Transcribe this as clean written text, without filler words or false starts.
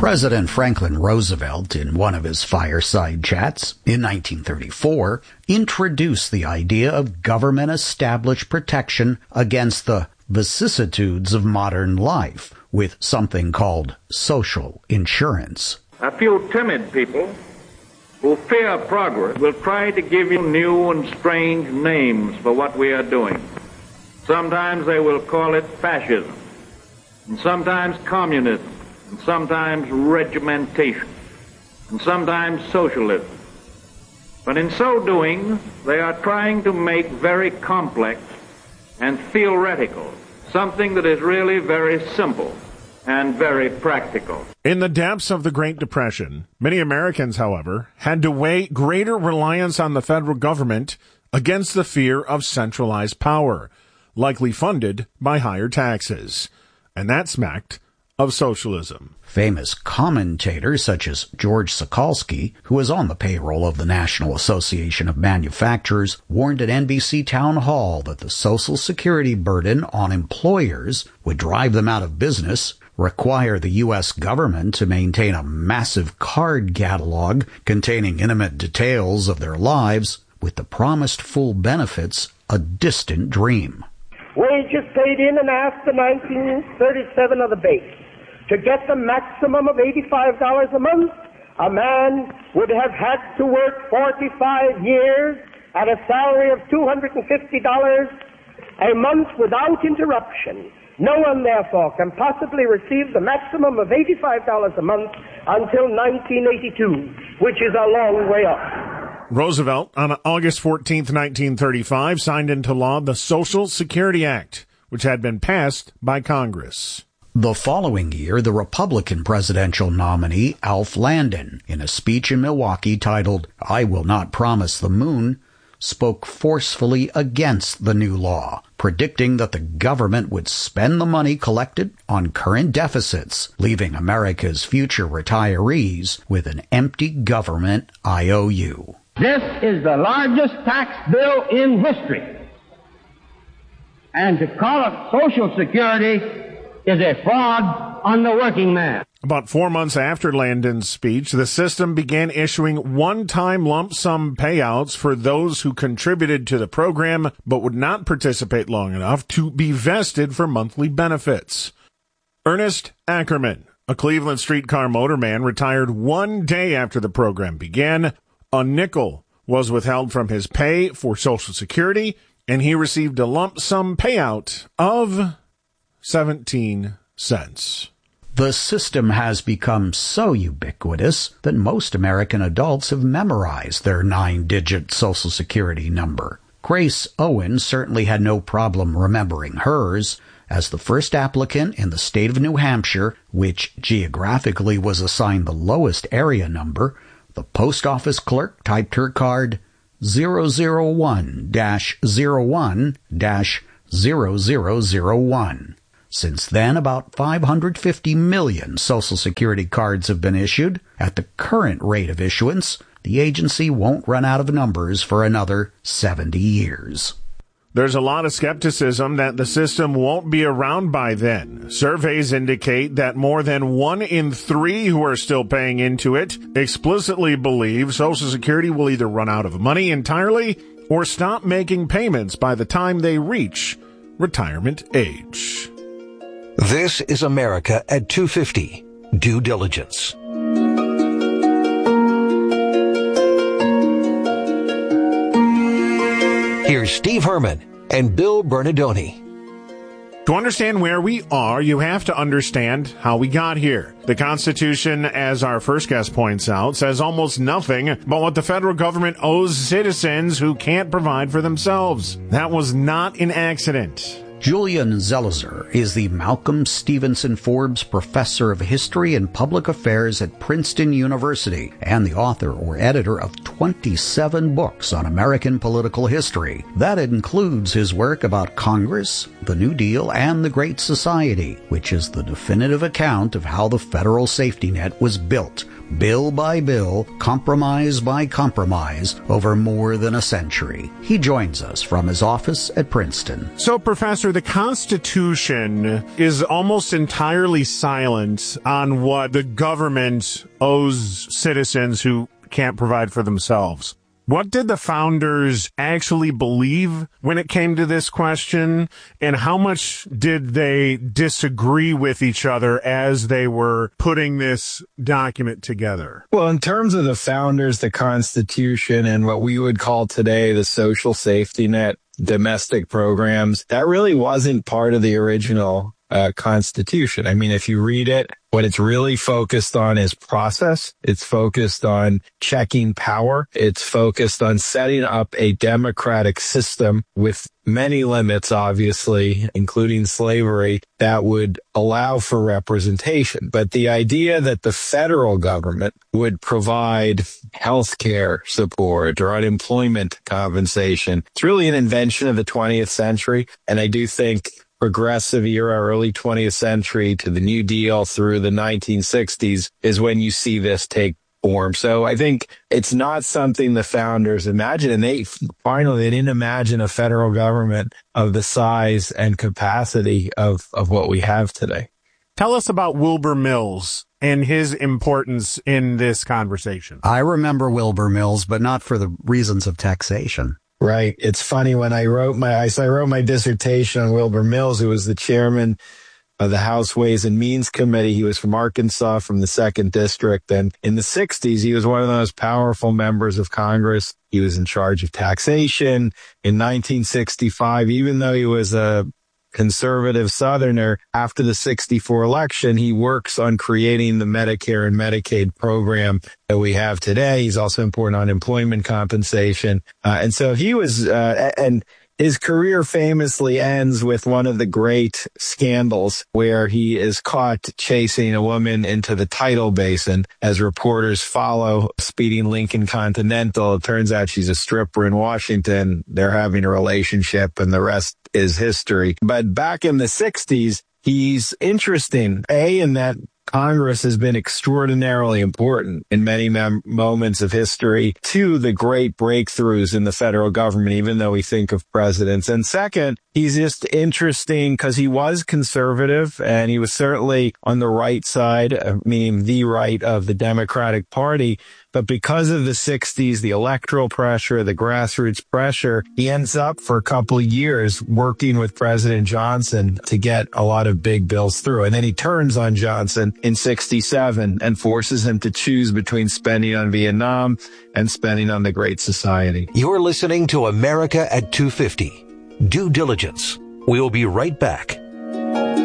President Franklin Roosevelt, in one of his fireside chats in 1934, introduced the idea of government-established protection against the vicissitudes of modern life with something called social insurance. A few timid people who fear progress will try to give you new and strange names for what we are doing. Sometimes they will call it fascism, and sometimes communism, and sometimes regimentation, and sometimes socialism. But in so doing, they are trying to make very complex and theoretical something that is really very simple and very practical. In the depths of the Great Depression, many Americans, however, had to weigh greater reliance on the federal government against the fear of centralized power, likely funded by higher taxes. And that smacked of socialism. Famous commentators such as George Sokolsky, who was on the payroll of the National Association of Manufacturers, warned at NBC Town Hall that the Social Security burden on employers would drive them out of business, require the U.S. government to maintain a massive card catalog containing intimate details of their lives, with the promised full benefits a distant dream. Wages paid in and after 1937 are the base. To get the maximum of $85 a month, a man would have had to work 45 years at a salary of $250 a month without interruption. No one, therefore, can possibly receive the maximum of $85 a month until 1982, which is a long way off. Roosevelt, on August 14, 1935, signed into law the Social Security Act, which had been passed by Congress. The following year, the Republican presidential nominee, Alf Landon, in a speech in Milwaukee titled, "I Will Not Promise the Moon," spoke forcefully against the new law, predicting that the government would spend the money collected on current deficits, leaving America's future retirees with an empty government IOU. This is the largest tax bill in history. And to call it Social Security is a fraud on the working man. About 4 months after Landon's speech, the system began issuing one-time lump sum payouts for those who contributed to the program but would not participate long enough to be vested for monthly benefits. Ernest Ackerman, a Cleveland streetcar motorman, retired 1 day after the program began. A nickel was withheld from his pay for Social Security, and he received a lump sum payout of 17 cents. The system has become so ubiquitous that most American adults have memorized their 9-digit Social Security number. Grace Owen certainly had no problem remembering hers. As the first applicant in the state of New Hampshire, which geographically was assigned the lowest area number, the post office clerk typed her card 001-01-0001. Since then, about 550 million Social Security cards have been issued. At the current rate of issuance, the agency won't run out of numbers for another 70 years. There's a lot of skepticism that the system won't be around by then. Surveys indicate that more than 1 in 3 who are still paying into it explicitly believe Social Security will either run out of money entirely or stop making payments by the time they reach retirement age. This is America at 250. Due diligence. Here's Steve Herman and Bill Bernardoni. To understand where we are, you have to understand how we got here. The Constitution, as our first guest points out, says almost nothing about what the federal government owes citizens who can't provide for themselves. That was not an accident. Julian Zelizer is the Malcolm Stevenson Forbes Professor of History and Public Affairs at Princeton University and the author or editor of 27 books on American political history. That includes his work about Congress, the New Deal, and the Great Society, which is the definitive account of how the federal safety net was built bill by bill, compromise by compromise, over more than a century. He joins us from his office at Princeton. So, Professor, the Constitution is almost entirely silent on what the government owes citizens who can't provide for themselves. What did the founders actually believe when it came to this question, and how much did they disagree with each other as they were putting this document together? Well, in terms of the founders, the Constitution, and what we would call today the social safety net, domestic programs, that really wasn't part of the original Constitution. I mean, if you read it, what it's really focused on is process. It's focused on checking power. It's focused on setting up a democratic system with many limits, obviously, including slavery, that would allow for representation. But the idea that the federal government would provide health care support or unemployment compensation, it's really an invention of the 20th century. And I do think progressive era, early 20th century to the New Deal through the 1960s is when you see this take form. So I think it's not something the founders imagined. And they didn't imagine a federal government of the size and capacity of what we have today. Tell us about Wilbur Mills and his importance in this conversation. I remember Wilbur Mills, but not for the reasons of taxation. Right. It's funny, when I wrote my dissertation on Wilbur Mills, who was the chairman of the House Ways and Means Committee. He was from Arkansas, from the 2nd District. And in the 60s, he was one of the most powerful members of Congress. He was in charge of taxation. In 1965, even though he was a conservative Southerner, after the 64 election, he works on creating the Medicare and Medicaid program that we have today. He's also important on employment compensation. And so he was, and his career famously ends with one of the great scandals where he is caught chasing a woman into the Tidal Basin as reporters follow a speeding Lincoln Continental. It turns out she's a stripper in Washington. They're having a relationship, and the rest is history. But back in the 60s, he's interesting, in that Congress has been extraordinarily important in many moments of history to the great breakthroughs in the federal government, even though we think of presidents. And second, he's just interesting because he was conservative, and he was certainly on the right side, meaning the right of the Democratic Party. But because of the 60s, the electoral pressure, the grassroots pressure, he ends up for a couple of years working with President Johnson to get a lot of big bills through. And then he turns on Johnson in 67 and forces him to choose between spending on Vietnam and spending on the Great Society. You're listening to America at 250. Due Diligence. We'll be right back.